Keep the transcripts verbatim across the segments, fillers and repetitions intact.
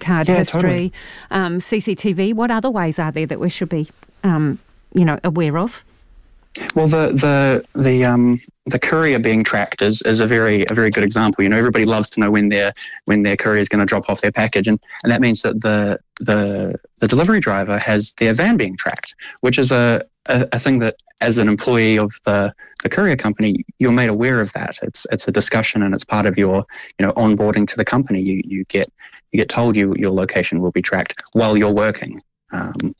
card yeah, history, totally. um, C C T V. What other ways are there that we should be, um, you know, aware of? Well, the the the um the courier being tracked is, is a very a very good example. You know, everybody loves to know when their when their courier is going to drop off their package, and, and that means that the the the delivery driver has their van being tracked, which is a, a, a thing that, as an employee of the, the courier company, you're made aware of that. It's it's a discussion, and it's part of your you know onboarding to the company. You you get you get told you your location will be tracked while you're working. Um,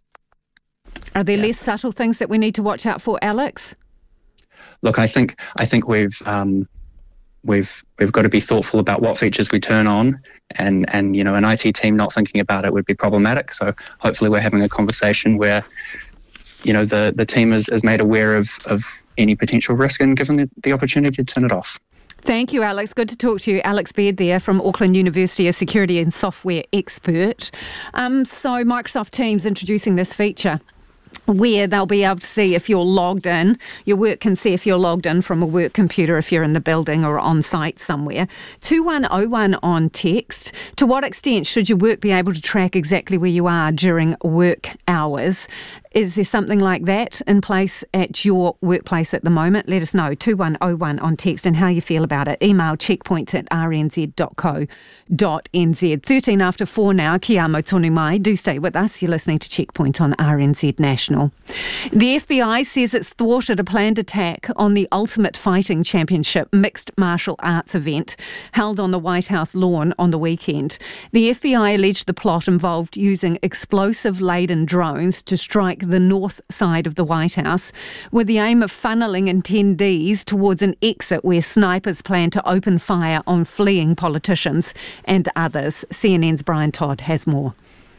Are there yeah. less subtle things that we need to watch out for, Alex? Look, I think I think we've um, we've we've got to be thoughtful about what features we turn on, and and you know an I T team not thinking about it would be problematic. So hopefully we're having a conversation where you know the the team is, is made aware of, of any potential risk and given the, the opportunity to turn it off. Thank you, Alex. Good to talk to you. Alex Baird there from Auckland University, a security and software expert. Um, so Microsoft Teams introducing this feature where they'll be able to see if you're logged in. Your work can see if you're logged in from a work computer if you're in the building or on site somewhere. two one oh one on text. To what extent should your work be able to track exactly where you are during work hours? Is there something like that in place at your workplace at the moment? Let us know, two one oh one on text, and how you feel about it. Email checkpoints at r n z dot co dot n z. thirteen after four now, kia amo tonu mai. Do stay with us. You're listening to Checkpoint on R N Z National. The F B I says it's thwarted a planned attack on the Ultimate Fighting Championship mixed martial arts event held on the White House lawn on the weekend. The F B I alleged the plot involved using explosive-laden drones to strike the north side of the White House with the aim of funneling attendees towards an exit where snipers plan to open fire on fleeing politicians and others. C N N's Brian Todd has more.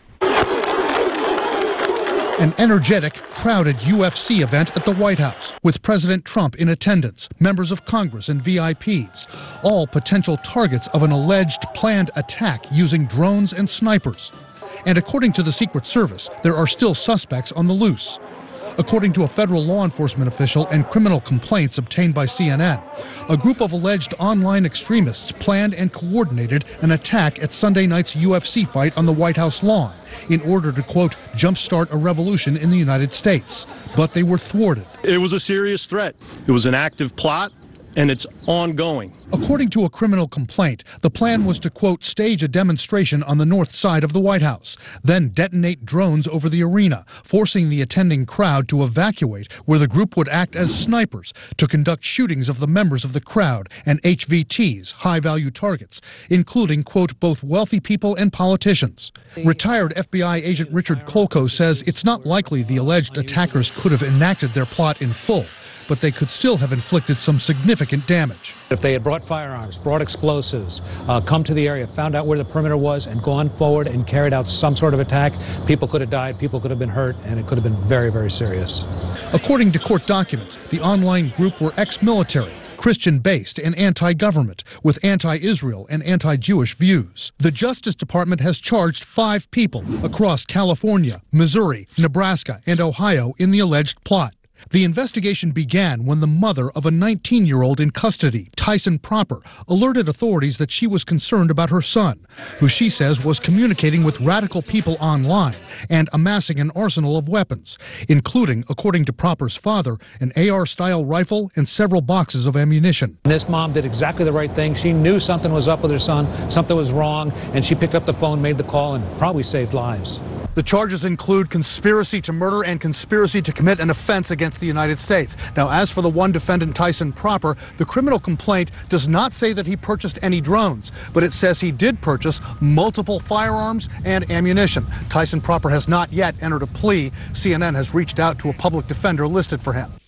An energetic, crowded U F C event at the White House with President Trump in attendance, members of Congress and V I Ps, all potential targets of an alleged planned attack using drones and snipers. And according to the Secret Service, there are still suspects on the loose. According to a federal law enforcement official and criminal complaints obtained by C N N, a group of alleged online extremists planned and coordinated an attack at Sunday night's U F C fight on the White House lawn in order to, quote, jumpstart a revolution in the United States. But they were thwarted. It was a serious threat. It was an active plot, and it's ongoing. According to a criminal complaint, the plan was to, quote, stage a demonstration on the north side of the White House, then detonate drones over the arena, forcing the attending crowd to evacuate, where the group would act as snipers to conduct shootings of the members of the crowd and H V Ts, high-value targets, including, quote, both wealthy people and politicians. Retired F B I agent Richard Kolko says it's not likely the alleged attackers could have enacted their plot in full, but they could still have inflicted some significant damage. If they had brought firearms, brought explosives, uh, come to the area, found out where the perimeter was, and gone forward and carried out some sort of attack, people could have died, people could have been hurt, and it could have been very, very serious. According to court documents, the online group were ex-military, Christian-based and anti-government, with anti-Israel and anti-Jewish views. The Justice Department has charged five people across California, Missouri, Nebraska, and Ohio in the alleged plot. The investigation began when the mother of a nineteen-year-old in custody, Tyson Proper, alerted authorities that she was concerned about her son, who she says was communicating with radical people online and amassing an arsenal of weapons, including, according to Proper's father, an A R-style rifle and several boxes of ammunition. This mom did exactly the right thing. She knew something was up with her son, something was wrong, and she picked up the phone, made the call, and probably saved lives. The charges include conspiracy to murder and conspiracy to commit an offense against the United States. Now, as for the one defendant, Tyson Proper, the criminal complaint does not say that he purchased any drones, but it says he did purchase multiple firearms and ammunition. Tyson Proper has not yet entered a plea. C N N has reached out to a public defender listed for him.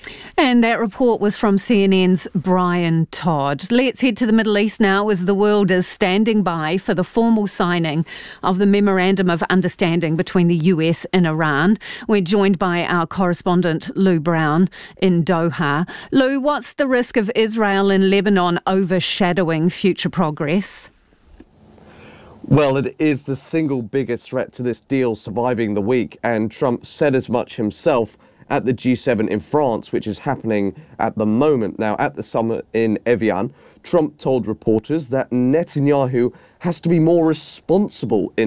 And that report was from C N N's Brian Todd. Let's head to the Middle East now, as the world is standing by for the formal signing of the Memorandum of Understanding between the U S and Iran. We're joined by our correspondent Lou Brown in Doha. Lou, what's the risk of Israel and Lebanon overshadowing future progress? Well, it is the single biggest threat to this deal surviving the week, and Trump said as much himself at the G seven in France, which is happening at the moment. Now, at the summit in Evian, Trump told reporters that Netanyahu has to be more responsible in